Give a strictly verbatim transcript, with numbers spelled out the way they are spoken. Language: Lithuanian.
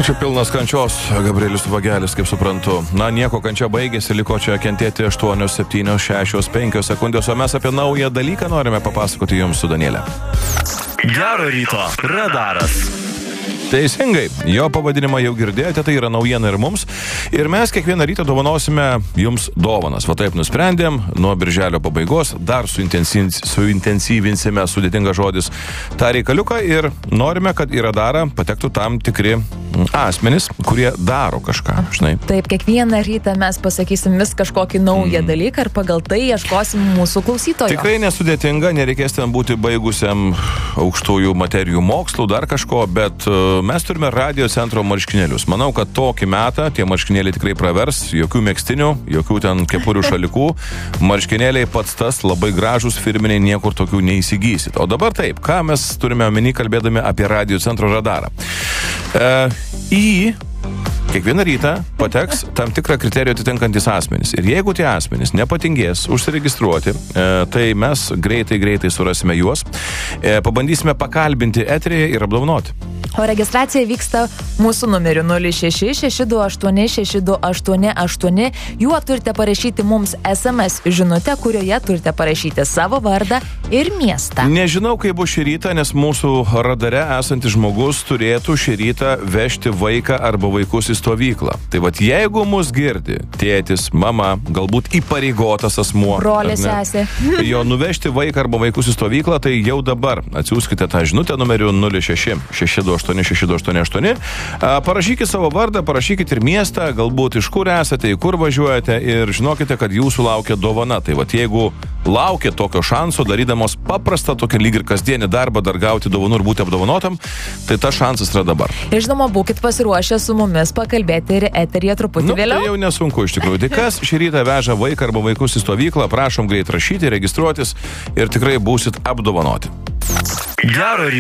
Čia pilnas kančios, Gabrielius Vagelis, kaip suprantu. Na, nieko, kančia baigėsi, liko čia kentėti aštuonios, septynios, šešios, penkios sekundės, o mes apie naują dalyką norime papasakoti jums su Danielė. Gero ryto, radaras. Teisingai, jo pavadinimą jau girdėjote, tai yra naujiena ir mums. Ir mes kiekvieną rytą dovanosime jums dovanas. Va taip nusprendėm, nuo birželio pabaigos dar suintensyvinsime, sudėtingas žodis, tą reikaliuką ir norime, kad į radarą patektų tam tikri asmenys, kurie daro kažką, žinai. Taip, kiekvieną rytą mes pasakysim vis kažkokį naują mm. dalyką ir pagal tai ieškosim mūsų klausytojo. Tikrai nesudėtinga, nereikės ten būti baigusiam aukštųjų materijų mokslų, dar kažko, bet uh, mes turime radio centro marškinėlius. Manau, kad tokį metą tie marškinėliai tikrai pravers, jokių megstinių, jokių ten kepurių šalikų. Marškinėliai pats tas, labai gražus, firminiai, niekur tokių neįsigysit. O dabar taip, ką mes turime omeny kalbėdami apie radio centro radarą. E, į kiekvieną rytą pateks tam tikrą kriterijų atitinkantis asmenys. Ir jeigu tie asmenys nepatingės užsiregistruoti, e, tai mes greitai, greitai surasime juos, e, pabandysime pakalbinti eteryje ir apdovanoti. O registracija vyksta mūsų numeriu nulis šeši šeši du aštuoni šeši du aštuoni aštuoni. Juo turite parašyti mums es em es žinutę, kurioje turite parašyti savo vardą ir miestą. Nežinau, kaip bus šį rytą, nes mūsų radare esantis žmogus turėtų šį rytą vežti vaiką arba vaikus į stovyklą. Tai vat jeigu mus girdi tėtis, mama, galbūt įpareigotas asmuo, brolė, sesė, jo nuvežti vaiką arba vaikus į stovyklą, tai jau dabar atsiųskite tą žinutę numeriu nulis šeši šeši du aštuoni šeši du aštuoni aštuoni. Parašykite savo vardą, parašykite ir miestą, galbūt iš kur esate, į kur važiuojate ir žinokite, kad jūsų laukia dovana. Tai vat jeigu laukia tokio šanso, darydamos paprastą tokį lyg ir kasdienį darbą, dar gauti dovanų ir būti apdovanotam, tai tas šansas yra dabar. Ir žinoma, būkit pasiruošę su mumis pakalbėti ir eteryje truputį nu, vėliau. Tai jau nesunku iš tikrųjų. Tai kas šį rytą veža vaiką arba vaikus į stovyklą, prašom greit rašyti, registruotis ir tikrai būsit apdovanoti. Gero ryto.